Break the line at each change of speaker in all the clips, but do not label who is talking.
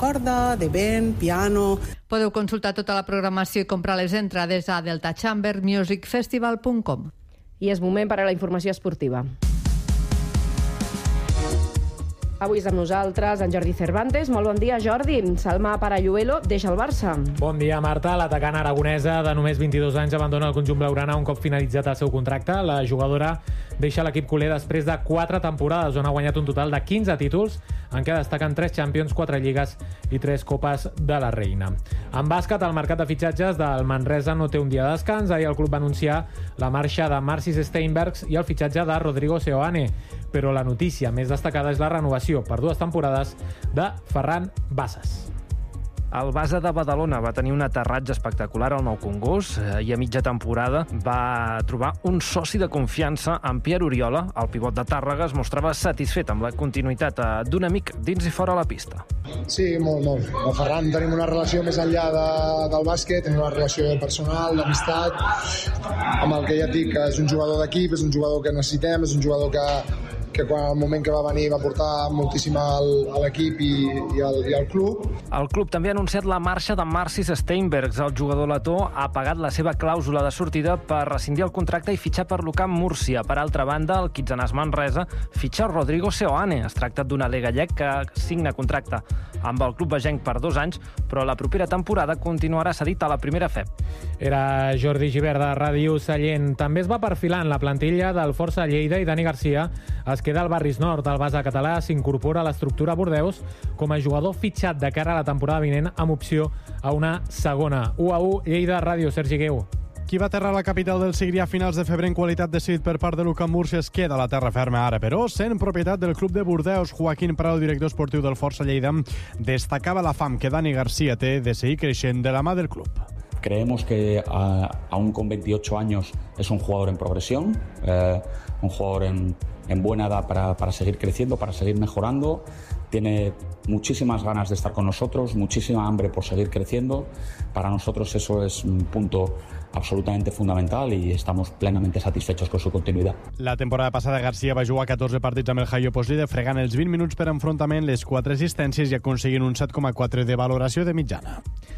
corda, de vent, piano...
Podeu consultar tota la programació i comprar les entrades a deltachambermusicfestival.com.
I és moment per a la informació esportiva. Avui és amb nosaltres en Jordi Cervantes. Molt bon dia, Jordi. Salma Paralluelo deixa el Barça.
Bon dia, Marta. L'atacant aragonesa de només 22 anys abandona el conjunt blaugrana un cop finalitzat el seu contracte. La jugadora deixa l'equip culer després de 4 temporades on ha guanyat un total de 15 títols, en què destaquen 3 Champions, 4 Lligues i 3 Copes de la Reina. En bàsquet, el mercat de fitxatges del Manresa no té un dia de descans. Ahir el club va anunciar la marxa de Marcis Steinbergs i el fitxatge de Rodrigo Seoane, però la notícia més destacada és la renovació per 2 temporades de Ferran Bassas.
El Basa de Badalona va tenir un aterratge espectacular al Nou Congost i a mitja temporada va trobar un soci de confiança en Pierre Oriola. El pivot de Tàrrega es mostrava satisfet amb la continuïtat d'un amic dins i fora la pista.
Sí, molt. Amb Ferran tenim una relació més enllà del bàsquet, tenim una relació personal, d'amistat, amb el que ja et dic, és un jugador d'equip, és un jugador que necessitem, és un jugador que quan el moment que va venir va portar moltíssim a l'equip i al club.
El club també ha anunciat la marxa de Marcis Steinbergs. El jugador letó ha pagat la seva clàusula de sortida per rescindir el contracte i fitxar per l'Ucamp Múrcia. Per altra banda, el Quitzenàs Manresa fitxa Rodrigo Seoane. Es tracta d'un alè gallec que signa contracte amb el club vegenc per 2 anys, però la propera temporada continuarà cedit a la primera FEP.
Era Jordi Givert de Ràdio Sallent. També es va perfilant la plantilla del Força Lleida i Dani Garcia es queda al Barris Nord. El base català s'incorpora a l'estructura Bordeus com a jugador fitxat de cara a la temporada vinent amb opció a una segona. 1-1 Lleida Ràdio, Sergi Gueu.
Qui va aterrar a la capital del Segrià a finals de febrer en qualitat de cedit per part de l'Ucamp Múrcia es queda a la terra ferma ara, però sent propietat del club de Bordeus. Joaquín Prado, director esportiu del Força Lleida, destacava la fam que Dani Garcia té de seguir creixent de la mà del club.
Creemos que aún con 28 años es un jugador en progresión, un jugador en buena edad para seguir creciendo, para seguir mejorando. Tiene muchísimas ganas de estar con nosotros, muchísima hambre por seguir creciendo. Para nosotros eso es un punto absolutamente fundamental y estamos plenamente satisfechos con su continuidad.
La temporada passada Garcia va jugar 14 partits amb el Haio Poslide, fregant els 20 minuts per enfrontament, les 4 assistències i aconseguint un 7,4 de valoració de mitjana.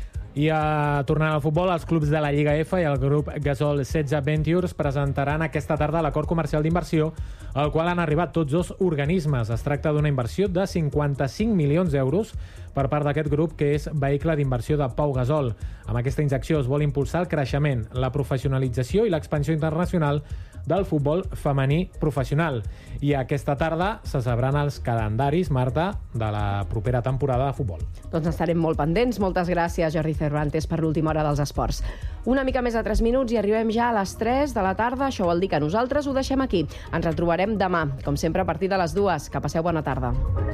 I tornant al futbol, els clubs de la Lliga F i el grup Gasol 16 Ventures presentaran aquesta tarda l'acord comercial d'inversió al qual han arribat tots 2 organismes. Es tracta d'una inversió de 55 milions d'euros per part d'aquest grup, que és vehicle d'inversió de Pau Gasol. Amb aquesta injecció es vol impulsar el creixement, la professionalització i l'expansió internacional del futbol femení professional. I aquesta tarda se sabran els calendaris, Marta, de la propera temporada de futbol.
Doncs estarem molt pendents. Moltes gràcies, Jordi Cervantes, per l'última hora dels esports. Una mica més de 3 minuts i arribem ja a les 3 de la tarda. Això vol dir que nosaltres ho deixem aquí. Ens retrobarem demà, com sempre, a partir de les 2. Que passeu bona tarda.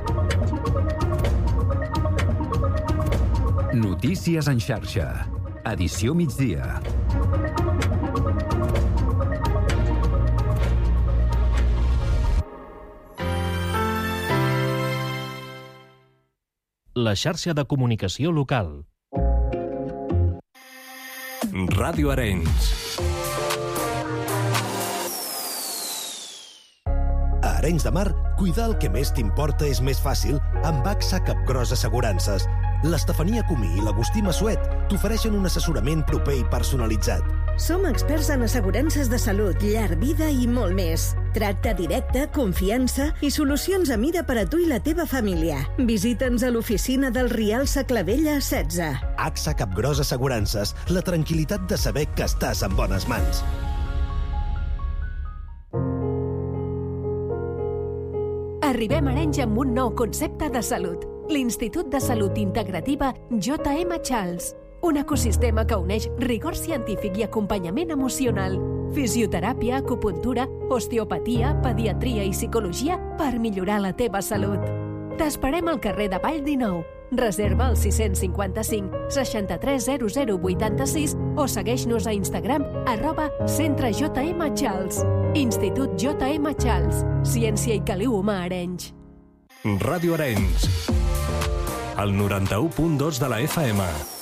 Notícies en xarxa. Edició migdia.
La xarxa de comunicació local.
Ràdio Arenys.
A Arenys de Mar, cuidar el que més t'importa és més fàcil amb AXA Capgròs Assegurances. L'Estefania Comí i l'Agustí Massuet t'ofereixen un assessorament proper i personalitzat.
Som experts en assegurances de salut, llar, vida i molt més. Tracte directe, confiança i solucions a mida per a tu i la teva família. Visita'ns a l'oficina del Rial Saclavella 16.
AXA Capgròs Assegurances, la tranquil·litat de saber que estàs en bones mans.
Arribem a Arenys amb un nou concepte de salut. L'Institut de Salut Integrativa J.M. Charles. Un ecosistema que uneix rigor científic i acompanyament emocional, fisioteràpia, acupuntura, osteopatia, pediatria i psicologia per millorar la teva salut. T'esperem al carrer de Vall 19. Reserva al 655 63 0086 o segueix-nos a Instagram @Centre JM Charles. Institut JM Charles. Ciència i caliu humà a Arenys.
Ràdio Arenys. El 91.2 de la FM.